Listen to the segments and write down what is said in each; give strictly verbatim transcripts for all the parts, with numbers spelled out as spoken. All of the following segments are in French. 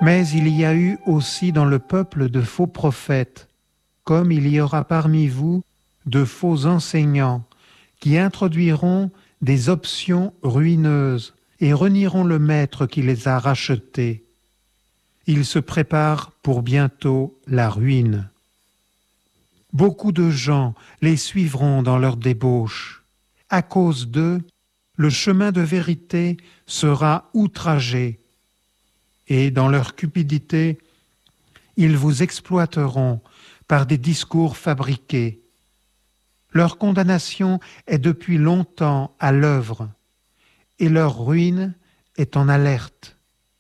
Mais il y a eu aussi dans le peuple de faux prophètes, comme il y aura parmi vous de faux enseignants qui introduiront des options ruineuses et renieront le maître qui les a rachetés. Ils se préparent pour bientôt la ruine. Beaucoup de gens les suivront dans leur débauche. À cause d'eux, le chemin de vérité sera outragé. Et dans leur cupidité, ils vous exploiteront par des discours fabriqués. Leur condamnation est depuis longtemps à l'œuvre, et leur ruine est en alerte.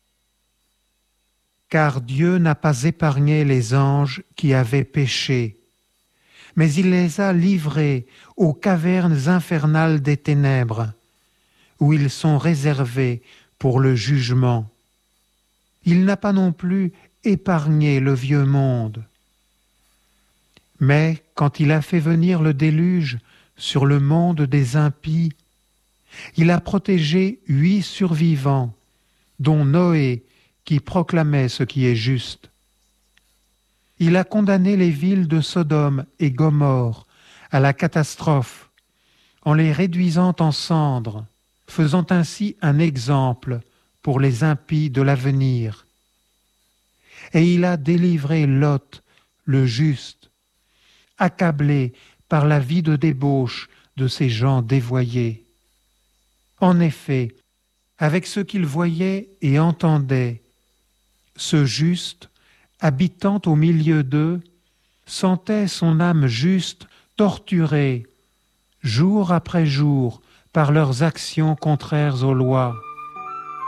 Car Dieu n'a pas épargné les anges qui avaient péché, mais il les a livrés aux cavernes infernales des ténèbres, où ils sont réservés pour le jugement. Il n'a pas non plus épargné le vieux monde. Mais quand il a fait venir le déluge sur le monde des impies, il a protégé huit survivants, dont Noé, qui proclamait ce qui est juste. Il a condamné les villes de Sodome et Gomorrhe à la catastrophe, en les réduisant en cendres, faisant ainsi un exemple pour les impies de l'avenir. Et il a délivré Lot, le juste, accablé par la vie de débauche de ces gens dévoyés. En effet, avec ce qu'il voyait et entendait, ce juste, habitant au milieu d'eux, sentait son âme juste torturée, jour après jour, par leurs actions contraires aux lois.